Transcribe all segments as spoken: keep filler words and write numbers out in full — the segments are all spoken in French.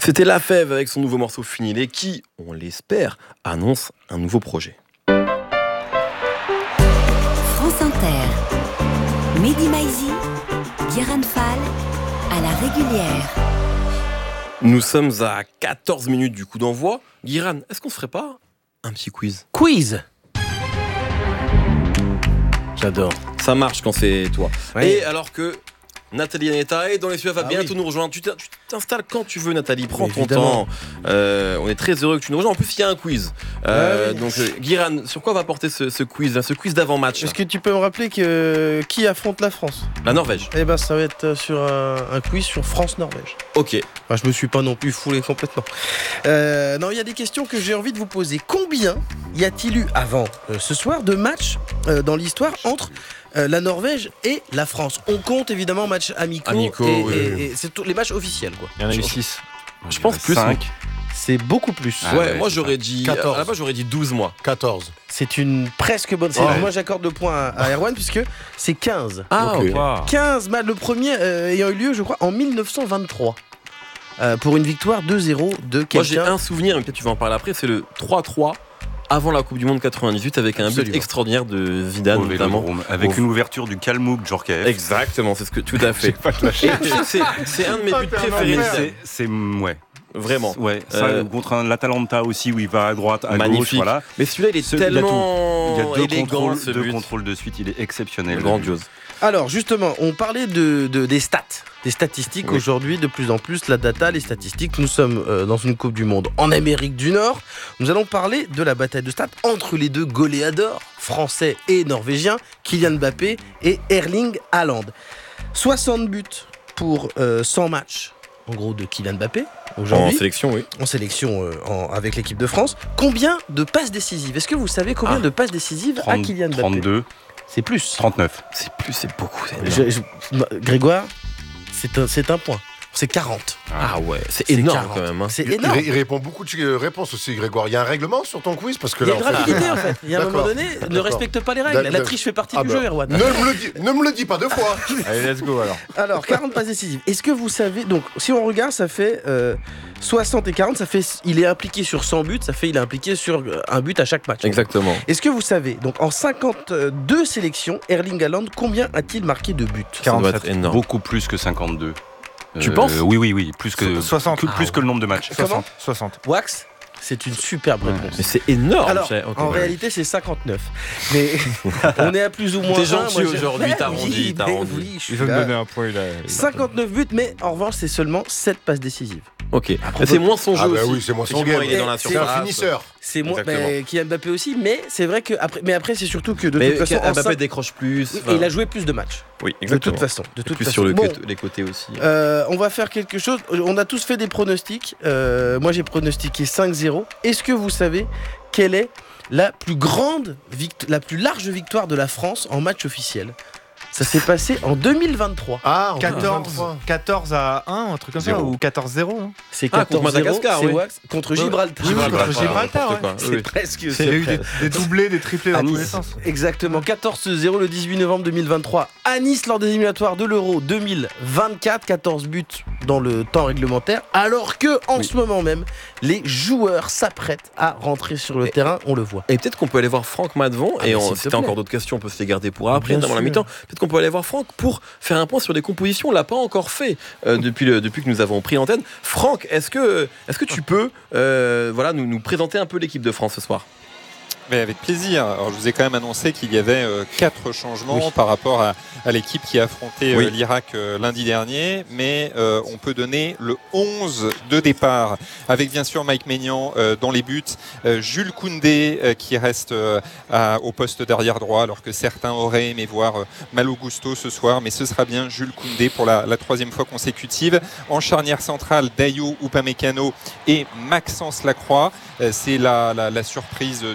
C'était La Fève avec son nouveau morceau Finilé qui, on l'espère, annonce un nouveau projet. France Inter, Mehdi Maizi, Guérin Fall, à la régulière. Nous sommes à quatorze minutes du coup d'envoi. Guiran, est-ce qu'on se ferait pas un petit quiz ? Quiz. J'adore. Ça marche quand c'est toi. Ouais. Et alors que Nathalie Aneta est dans les studios, va Ah bientôt oui. nous rejoindre. Tu t'installes quand tu veux, Nathalie. Prends Mais ton évidemment. temps. Euh, on est très heureux que tu nous rejoignes. En plus, il y a un quiz. Euh, Ah oui. Donc, euh, Guiran, sur quoi va porter ce, ce quiz, là, ce quiz d'avant-match ? Est-ce que tu peux me rappeler que, qui affronte la France ? La Norvège. Eh ben, ça va être sur un, un quiz sur France-Norvège. Ok. Enfin, je me suis pas non plus foulé complètement. Euh, non, il y a des questions que j'ai envie de vous poser. Combien y a-t-il eu avant euh, ce soir de matchs euh, dans l'histoire entre euh, la Norvège et la France ? On compte évidemment matchs amicaux, Amicaux, et, oui, et- oui. et c'est tous les matchs officiels, quoi. Il y en a eu six. Je pense plus. cinq. C'est beaucoup plus. Ah ouais, ouais, moi c'est j'aurais ça. dit. quatorze. À la base, j'aurais dit douze mois. quatorze. C'est une presque bonne. c'est- Ouais. Moi, j'accorde le point à, à Erwan puisque c'est quinze. Ah, Ok. ok. quinze matchs, le premier euh, ayant eu lieu, je crois, en mille neuf cent vingt-trois. Euh, pour une victoire deux zéro de Moi j'ai quelqu'un. un souvenir, mais peut-être tu vas en parler après, c'est le trois trois avant la Coupe du Monde quatre-vingt-dix-huit avec un but Absolument. extraordinaire de Zidane Au notamment. Vélodrome, avec Au- une ouverture du Kalmouk Djorkaeff. Exactement, c'est ce que tout à fait. Pas te lâcher. Et tu sais que c'est, c'est un de mes buts préférés de Zidane. C'est, c'est ouais. Vraiment. Ouais, ça, Euh, contre un l'Atalanta aussi où il va à droite, à Magnifique. gauche, voilà. Mais celui-là il est Ce- il y a tout. tellement Il y a deux élégant contrôles, ce deux but. contrôles de suite, il est exceptionnel. Grandiose. Alors justement, on parlait de, de- des stats, des statistiques Oui. aujourd'hui, de plus en plus, la data, les statistiques. Nous sommes euh, dans une Coupe du Monde en Amérique du Nord. Nous allons parler de la bataille de stats entre les deux goléadors, français et norvégiens, Kylian Mbappé et Erling Haaland. soixante buts pour euh, cent matchs, en gros, de Kylian Mbappé En aujourd'hui. sélection, oui. En sélection euh, en- avec l'équipe de France. Combien de passes décisives ? Est-ce que vous savez combien Ah. de passes décisives a trente, Kylian Mbappé ? trente-deux, C'est plus. trente-neuf. C'est plus, c'est beaucoup. C'est énorme. Je- je- Grégoire, c'est un, c'est un point. C'est quarante. Ah ouais, c'est C'est énorme quarante. quand même. hein. C'est Il, énorme. il- il répond beaucoup de euh, réponses aussi, Grégoire. Il y a un règlement sur ton quiz parce que Il y a là, une en fait- rapidité en fait. Il y a un moment D'accord. donné, ne D'accord. respecte pas les règles. D'accord. La triche fait partie Ah du bah, jeu, Erwan. Ne me, le dis, ne me le dis pas deux fois. Allez, let's go alors. Alors, quarante passes décisives. Est-ce que vous savez. Donc, si on regarde, ça fait euh, soixante et quarante. Ça fait. Il est impliqué sur cent buts. Ça fait. Il est impliqué sur euh, un but à chaque match. Exactement. Est-ce que vous savez, donc en cinquante-deux sélections, Erling Haaland, combien a-t-il marqué de buts ? Ça doit être énorme. Beaucoup plus que cinquante-deux. Tu penses ? Oui, oui, oui. Plus que, soixante. que- plus que le nombre de matchs. Comment ? soixante. Wax, c'est une superbe Ouais. réponse. Mais c'est énorme. Alors, j'ai- ok, en ouais. réalité, c'est cinquante-neuf. Mais on est à plus ou moins. T'es un. gentil Moi, je- aujourd'hui, Ben t'arrondis, oui, ben t'arrondis. oui, je suis Il faut me là. donner un point. Il a... cinquante-neuf buts, mais en revanche, c'est seulement sept passes décisives. Ok. Mais c'est moins son jeu Ah bah aussi. oui, c'est moins son Effectivement, game. il est dans la C'est C'est un surface. finisseur. C'est moi, Exactement. ben, Kylian Mbappé aussi, mais c'est vrai que après, mais après c'est surtout que de Mais toute façon, en Mbappé cinq- décroche plus. oui, enfin, et il a joué plus de matchs. Oui, De exactement. toute façon, de Et toute plus façon. sur le Bon, côté- les côtés aussi. euh, on va faire quelque chose. On a tous fait des pronostics. Euh, moi, j'ai pronostiqué cinq zéro. Est-ce que vous savez quelle est la plus grande, vict- la plus large victoire de la France en match officiel ? Ça s'est passé en deux mille vingt-trois. Ah, on a quatorze, vingt-trois. quatorze à un, un truc comme ça, Zéro. ou quatorze zéro. hein. C'est Ah, contre quatorze zéro. Madagascar, c'est oui. Wax contre Gibraltar. Oui, oui, Gibraltar, contre Gibraltar, n'importe ouais. quoi. C'est Oui. presque. Il y a c'est eu des, presque. des doublés, des triplés À dans tous Nice. les sens. Exactement, quatorze zéro le dix-huit novembre deux mille vingt-trois à Nice lors des éliminatoires de l'Euro deux mille vingt-quatre, quatorze buts dans le temps réglementaire, alors que en Oui. ce moment même, les joueurs s'apprêtent à rentrer sur le Et- terrain, on le voit. Et peut-être qu'on peut aller voir Franck Madvon, Ah, et mais on- s'il te si t'as plaît. encore d'autres questions, on peut se les garder pour après, Bien dans la sûr. mi-temps. Peut-être qu'on peut aller voir Franck pour faire un point sur les compositions. On l'a pas encore fait euh, depuis, le, depuis que nous avons pris l'antenne. Franck, est-ce que, est-ce que tu peux euh, voilà, nous, nous présenter un peu l'équipe de France ce soir ? Mais avec plaisir. Alors, je vous ai quand même annoncé qu'il y avait euh, quatre changements Oui. par rapport à, à l'équipe qui a affronté euh, Oui. l'Irak euh, lundi dernier, mais euh, on peut donner le onze de départ, avec bien sûr Mike Maignan euh, dans les buts, euh, Jules Koundé euh, qui reste euh, à- au poste d'arrière droit, alors que certains auraient aimé voir euh, Malo Gusto ce soir, mais ce sera bien Jules Koundé pour la, la troisième fois consécutive. En charnière centrale, Dayo Upamecano et Maxence Lacroix. Euh, c'est la, la, la surprise du jour.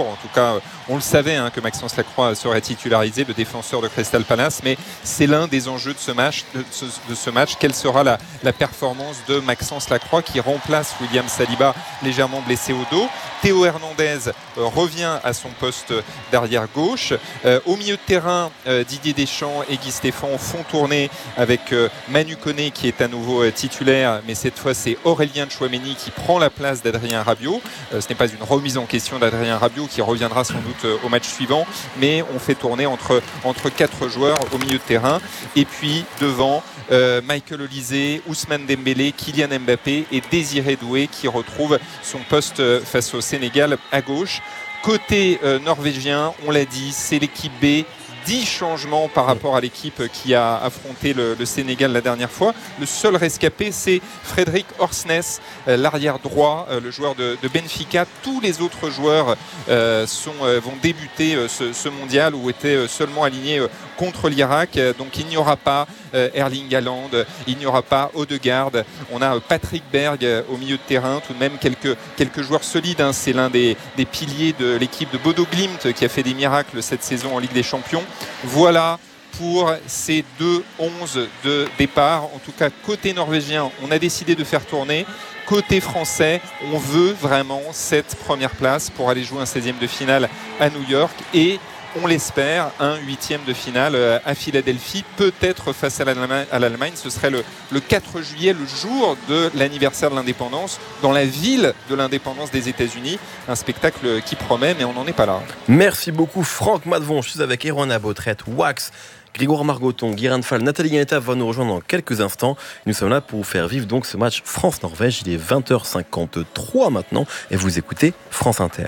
retour. En tout cas, on le savait hein, que Maxence Lacroix serait titularisé, le défenseur de Crystal Palace, mais c'est l'un des enjeux de ce match. De ce, de ce match. Quelle sera la, la performance de Maxence Lacroix qui remplace William Saliba, légèrement blessé au dos? Théo Hernandez euh, revient à son poste d'arrière gauche. Euh, au milieu de terrain, euh, Didier Deschamps et Guy Stéphane font tourner avec euh, Manu Koné qui est à nouveau euh, titulaire, mais cette fois c'est Aurélien Tchouaméni qui prend la place d'Adrien Rabiot. Euh, ce n'est pas une remise en question d'Adrien Rabiot qui reviendra sans doute euh, au match suivant, mais on fait tourner entre, entre quatre joueurs au milieu de terrain. Et puis devant, euh, Michael Olise, Ousmane Dembélé, Kylian Mbappé et Désiré Doué qui retrouve son poste euh, face au Sénégal à gauche. Côté euh, norvégien, on l'a dit, c'est l'équipe B. dix changements par rapport à l'équipe qui a affronté le, le Sénégal la dernière fois. Le seul rescapé, c'est Frédéric Orsnes, euh, l'arrière droit, euh, le joueur de, de Benfica. Tous les autres joueurs euh, sont, euh, vont débuter euh, ce, ce mondial ou étaient euh, seulement alignés euh, contre l'Irak. Euh, donc il n'y aura pas euh, Erling Haaland, il n'y aura pas Odegaard. On a euh, Patrick Berg euh, au milieu de terrain, tout de même quelques, quelques joueurs solides. Hein. C'est l'un des, des piliers de l'équipe de Bodo Glimt qui a fait des miracles cette saison en Ligue des Champions. Voilà pour ces deux onze de départ. En tout cas, côté norvégien, on a décidé de faire tourner. Côté français, on veut vraiment cette première place pour aller jouer un seizième de finale à New York et on l'espère, un huitième de finale à Philadelphie, peut-être face à l'Allemagne. À l'Allemagne. Ce serait le, le quatre juillet, le jour de l'anniversaire de l'indépendance, dans la ville de l'indépendance des États-Unis. Un spectacle qui promet, mais on n'en est pas là. Merci beaucoup Franck Madvon. Je suis avec Erwan Abotret, Wax, Grégoire Margoton, Guérin Fall, Nathalie Ganetta va nous rejoindre dans quelques instants. Nous sommes là pour vous faire vivre donc ce match France-Norvège. Il est vingt heures cinquante-trois maintenant et vous écoutez France Inter.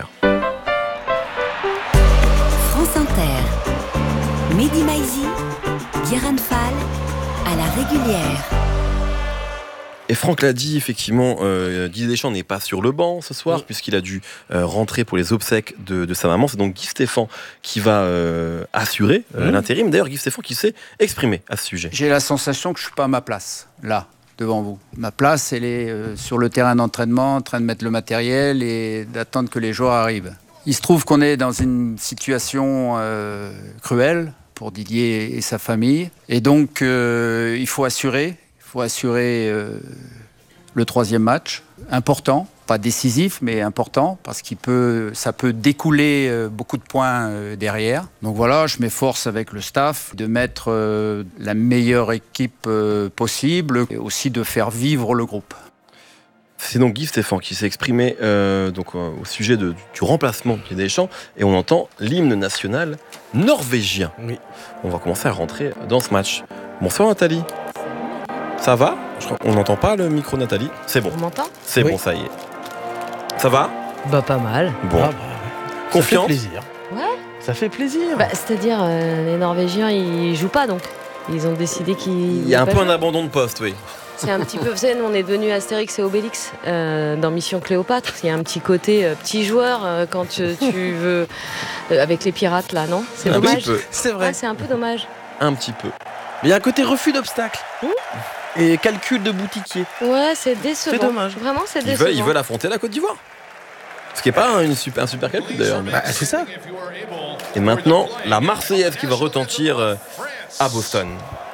France Inter. Mehdi Maizi, Guérin Fall, à la régulière. Et Franck l'a dit, effectivement, euh, Didier Deschamps n'est pas sur le banc ce soir, oui. puisqu'il a dû euh, rentrer pour les obsèques de, de sa maman. C'est donc Guy Stéphane qui va euh, assurer euh, mmh. l'intérim. D'ailleurs, Guy Stéphane qui s'est exprimé à ce sujet. J'ai la sensation que je ne suis pas à ma place, là, devant vous. Ma place, elle est euh, sur le terrain d'entraînement, en train de mettre le matériel et d'attendre que les joueurs arrivent. Il se trouve qu'on est dans une situation euh, cruelle pour Didier et sa famille. Et donc, euh, il faut assurer. Il faut assurer euh, le troisième match, important, pas décisif, mais important, parce qu'il peut, ça peut découler euh, beaucoup de points euh, derrière. Donc voilà, je m'efforce avec le staff de mettre euh, la meilleure équipe euh, possible, et aussi de faire vivre le groupe. C'est donc Guy Stéphane qui s'est exprimé euh, donc, euh, au sujet de, du remplacement de Didier Deschamps, et on entend l'hymne national norvégien. Oui. On va commencer à rentrer dans ce match. Bonsoir Nathalie. Ça va? On n'entend pas le micro Nathalie. C'est bon. On m'entend? C'est oui. bon, ça y est. Ça va? Bah pas mal. Bon. Ah, bah, confiance. Ça fait plaisir. Ouais. Ça fait plaisir. Bah, c'est-à-dire euh, les Norvégiens ils jouent pas donc. Ils ont décidé qu'ils. Il y a un peu un abandon de poste, oui. C'est un petit peu, vous savez, nous on est devenus Astérix et Obélix euh, dans Mission Cléopâtre. Il y a un petit côté euh, petit joueur euh, quand tu, tu veux euh, avec les pirates là, non? C'est un dommage. C'est vrai. Ouais, c'est un peu dommage. Un petit peu. Mais il y a un côté refus d'obstacles. Mmh. Et calcul de boutiquier. Ouais, c'est décevant. C'est dommage. Vraiment, c'est ils décevant. Veulent, ils veulent affronter la Côte d'Ivoire. Ce qui n'est pas une super, un super calcul d'ailleurs. Mais... Bah, c'est ça. Et maintenant, la Marseillaise qui va retentir à Boston.